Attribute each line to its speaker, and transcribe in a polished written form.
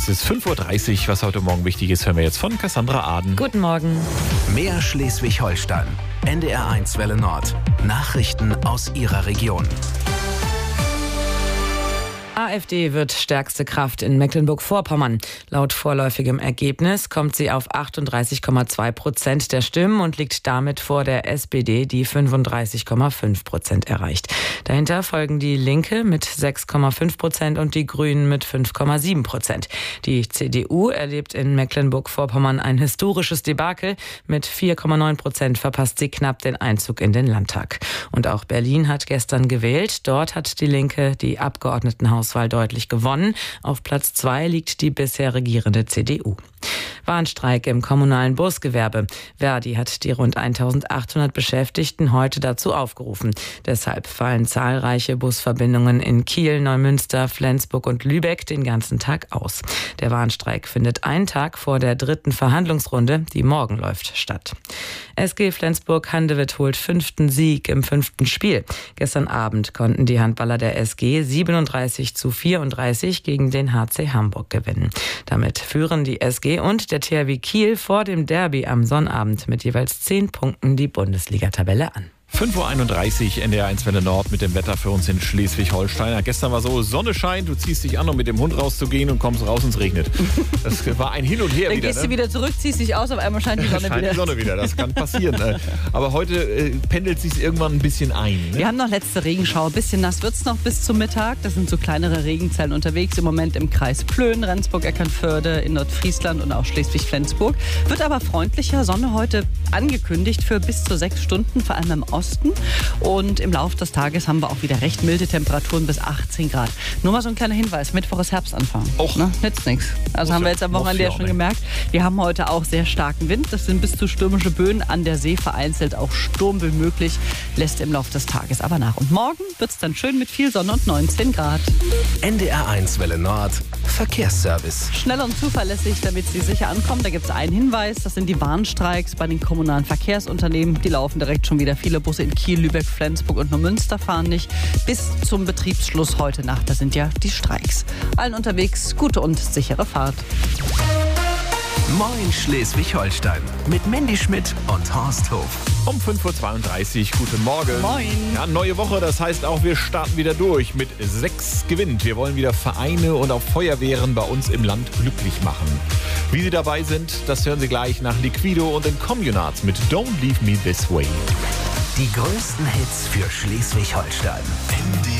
Speaker 1: Es ist 5:30 Uhr. Was heute Morgen wichtig ist, hören wir jetzt von Cassandra Aden.
Speaker 2: Guten Morgen.
Speaker 3: Mehr Schleswig-Holstein. NDR1 Welle Nord. Nachrichten aus Ihrer Region.
Speaker 2: AfD wird stärkste Kraft in Mecklenburg-Vorpommern. Laut vorläufigem Ergebnis kommt sie auf 38,2% der Stimmen und liegt damit vor der SPD, die 35,5% erreicht. Dahinter folgen die Linke mit 6,5% und die Grünen mit 5,7%. Die CDU erlebt in Mecklenburg-Vorpommern ein historisches Debakel. Mit 4,9% verpasst sie knapp den Einzug in den Landtag. Und auch Berlin hat gestern gewählt. Dort hat die Linke die Abgeordnetenhauswahl deutlich gewonnen. Auf Platz 2 liegt die bisher regierende CDU. Warnstreik im kommunalen Busgewerbe. Verdi hat die rund 1800 Beschäftigten heute dazu aufgerufen. Deshalb fallen zahlreiche Busverbindungen in Kiel, Neumünster, Flensburg und Lübeck den ganzen Tag aus. Der Warnstreik findet einen Tag vor der 3. Verhandlungsrunde, die morgen läuft, statt. SG Flensburg-Handewitt holt 5. Sieg im 5. Spiel. Gestern Abend konnten die Handballer der SG 37:34 gegen den HC Hamburg gewinnen. Damit führen die SG und der THW Kiel vor dem Derby am Sonnabend mit jeweils 10 Punkten die Bundesliga-Tabelle an.
Speaker 1: 5:31 Uhr, NDR1 Welle Nord mit dem Wetter für uns in Schleswig-Holstein. Gestern war so, Sonne scheint, du ziehst dich an, um mit dem Hund rauszugehen und kommst raus und es regnet. Das war ein Hin und Her
Speaker 4: Dann
Speaker 1: wieder.
Speaker 4: gehst du wieder zurück, ziehst dich aus, auf einmal scheint die Sonne wieder.
Speaker 1: Die Sonne wieder, das kann passieren. Aber heute pendelt sich irgendwann ein bisschen ein. Ne?
Speaker 4: Wir haben noch letzte Regenschauer. Ein bisschen nass wird es noch bis zum Mittag. Das sind so kleinere Regenzellen unterwegs. Im Moment im Kreis Plön, Rendsburg, Eckernförde, in Nordfriesland und auch Schleswig-Flensburg. Wird aber freundlicher. Sonne heute angekündigt für bis zu 6 Stunden, vor allem im Osten. Und im Laufe des Tages haben wir auch wieder recht milde Temperaturen bis 18 Grad. Nur mal so ein kleiner Hinweis, Mittwoch ist Herbstanfang.
Speaker 1: Och.
Speaker 4: Ne? Nützt nichts. Also haben wir jetzt am Wochenende ja schon gemerkt. Wir haben heute auch sehr starken Wind. Das sind bis zu stürmische Böen an der See, vereinzelt auch Sturmböen möglich. Lässt im Laufe des Tages aber nach. Und morgen wird es dann schön mit viel Sonne und 19 Grad.
Speaker 3: NDR1 Welle Nord. Verkehrsservice.
Speaker 4: Schnell und zuverlässig, damit Sie sicher ankommen. Da gibt es einen Hinweis. Das sind die Warnstreiks bei den kommunalen Verkehrsunternehmen. Die laufen direkt schon wieder. Viele Busse in Kiel, Lübeck, Flensburg und Neumünster fahren nicht. Bis zum Betriebsschluss heute Nacht. Da sind ja die Streiks. Allen unterwegs gute und sichere Fahrt.
Speaker 3: Moin Schleswig-Holstein. Mit Mandy Schmidt und Horst Hof.
Speaker 1: Um 5:32 Uhr, guten Morgen.
Speaker 4: Moin.
Speaker 1: Ja, neue Woche, das heißt auch, wir starten wieder durch mit 6 gewinnt. Wir wollen wieder Vereine und auch Feuerwehren bei uns im Land glücklich machen. Wie Sie dabei sind, das hören Sie gleich nach Liquido und den Communards mit Don't Leave Me This Way.
Speaker 3: Die größten Hits für Schleswig-Holstein.